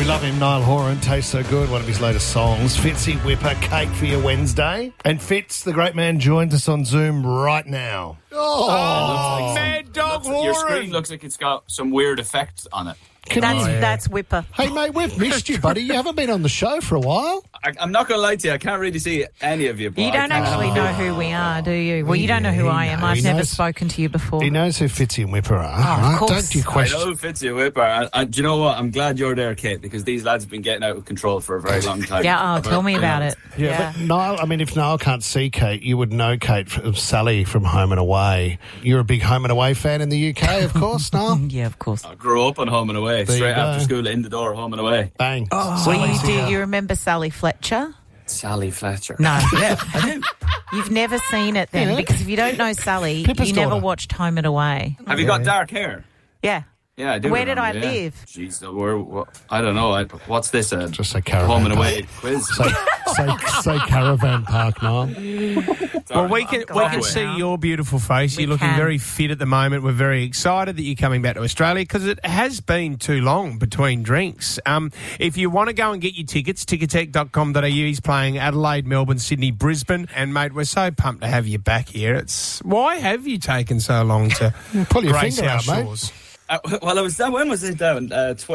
We love him, Niall Horan. Tastes so good. One of his latest songs. Fitzy Whipper, cake for your Wednesday. And Fitz, the great man, joins us on Zoom right now. Oh, Mad Dog Horan. Your screen looks like it's got some weird effect on it. That's Whipper. Hey, mate, we've missed you, buddy. You haven't been on the show for a while. I'm not going to lie to you. I can't really see any of you. You don't actually know who we are, do you? Well, you don't know who I am. I've never spoken to you before. He knows who Fitzy and Whipper are. Oh, of course. Don't you question? I know who Fitzy and Whipper. Do you know what? I'm glad you're there, Kate, because these lads have been getting out of control for a very long time. Yeah, tell me about it. Yeah, but Niall, I mean, if Niall can't see Kate, you would know Kate, Sally from Home and Away. You're a big Home and Away fan in the UK, of course, Niall? Yeah, of course. I grew up on Home and Away, straight after school, in the door, Home and Away. Bang. Oh, do you remember Sally Fletcher? Sally Fletcher. No. Yeah, I do. You've never seen it then, because if you don't know Sally, Pippa's you never daughter. watched Home and Away. Have you got dark hair? Yeah. Yeah, I do. Where did I remember, yeah. live? Jeez, I don't know. What's this? Just say Caravan Home and Park. Away quiz. Say Caravan Park, Niall. Well, we can see your beautiful face. You're looking very fit at the moment. We're very excited that you're coming back to Australia because it has been too long between drinks. If you want to go and get your tickets, ticketek.com.au. He's playing Adelaide, Melbourne, Sydney, Brisbane. And, mate, we're so pumped to have you back here. Why have you taken so long to pull your grace finger our out, mate. shores? Well, I was down. When was it down?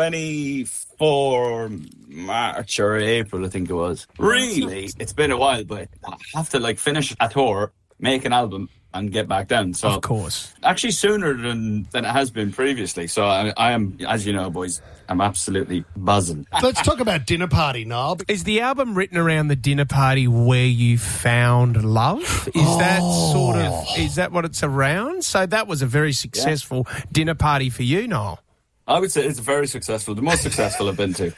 24 March or April, I think it was. Really, it's been a while, but I have to finish a tour, make an album, and get back down. So, of course, actually sooner than it has been previously. So I am, as you know, boys, I'm absolutely buzzing. Let's talk about Dinner Party, Niall. Is the album written around the dinner party where you found love? Is that what it's around? So that was a very successful dinner party for you, Niall. I would say it's very successful, the most successful I've been to.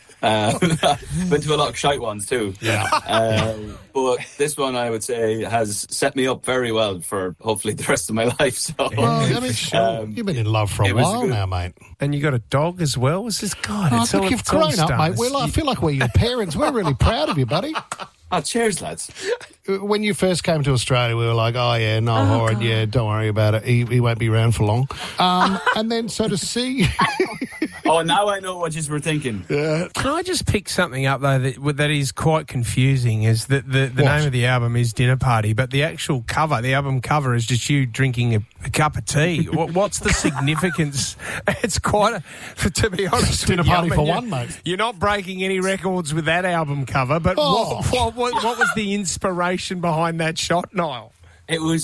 Been to a lot of shite ones too. Yeah. But this one, I would say, has set me up very well for hopefully the rest of my life. So, Well, I mean, you've been in love for a while now, mate. And you got a dog as well? This is God. Look, you've grown up, mate. I feel like we're your parents. We're really proud of you, buddy. Oh, cheers, lads. When you first came to Australia, we were like, oh, yeah, Niall Horan, God. yeah, don't worry about it. He won't be around for long. And then, so to see... Oh, now I know what you were thinking. Can I just pick something up, though, that is quite confusing, is that the name of the album is Dinner Party, but the actual cover, the album cover, is just you drinking a cup of tea. What's the significance? It's quite, to be honest Dinner with you, party for one, mate. You're not breaking any records with that album cover, but what was the inspiration behind that shot, Niall? It was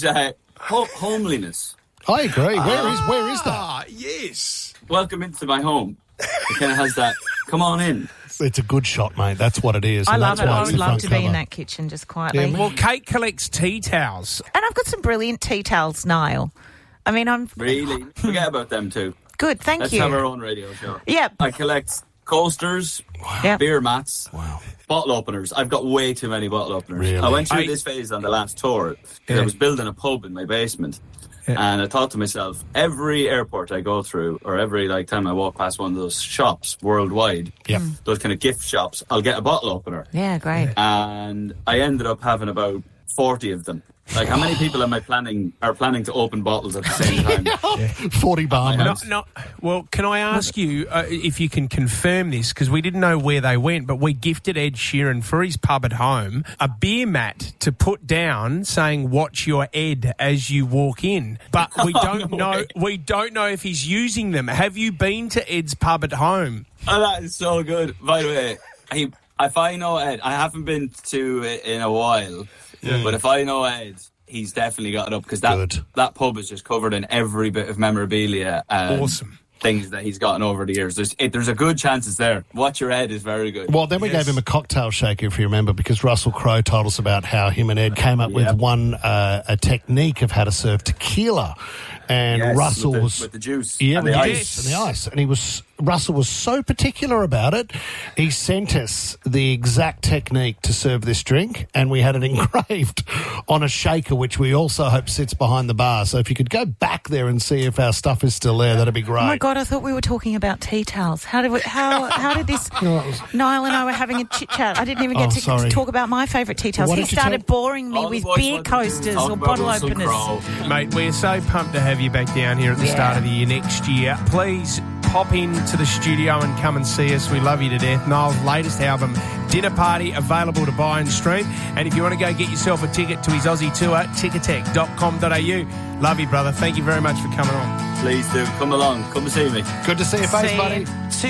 homeliness. I agree. Where is that? Ah, yes. Welcome into my home. It kind of has that, come on in. It's a good shot, mate. That's what it is. I and love that's it. why I it's would the love front to be in cover. that kitchen just quietly. Yeah, Well, Kate collects tea towels. And I've got some brilliant tea towels, Niall. I mean, I'm... Really? Forget about them too. Good, thank Let's you. have our own radio show. Yep. I collect coasters, Yep. beer mats, Wow. bottle openers. I've got way too many bottle openers. Really? I went through this phase on the last tour because I was building a pub in my basement. And I thought to myself, every airport I go through, or every time I walk past one of those shops worldwide, those kind of gift shops, I'll get a bottle opener. Yeah, great. And I ended up having about 40 of them. How many people are planning to open bottles at the same time? 40 barmaids. Well, can I ask you if you can confirm this? Because we didn't know where they went, but we gifted Ed Sheeran for his pub at home a beer mat to put down saying "Watch your Ed" as you walk in. But we don't know. We don't know if he's using them. Have you been to Ed's pub at home? Oh, that is so good. By the way, if I know Ed, I haven't been to it in a while. But if I know Ed, he's definitely got it up because that pub is just covered in every bit of memorabilia and Awesome. things that he's gotten over the years. There's a good chance it's there. Watch your Ed is very good. Well, then we gave him a cocktail shaker, if you remember, because Russell Crowe told us about how him and Ed came up with a technique of how to serve tequila. And Russell was with the juice, and the ice. ice, and Russell was so particular about it. He sent us the exact technique to serve this drink, and we had it engraved on a shaker, which we also hope sits behind the bar. So if you could go back there and see if our stuff is still there, that'd be great. Oh my God, I thought we were talking about tea towels. How did this... Niall and I were having a chit-chat. I didn't even get to talk about my favourite tea towels. He started boring me with beer coasters or bottle openers. Mate, we're so pumped to have you back down here at the start of the year next year. Please pop into the studio and come and see us. We love you to death. Niall's latest album, Dinner Party, available to buy and stream. And if you want to go get yourself a ticket to his Aussie tour, ticketek.com.au. Love you, brother. Thank you very much for coming on. Please do. Come along. Come and see me. Good to see your face, buddy.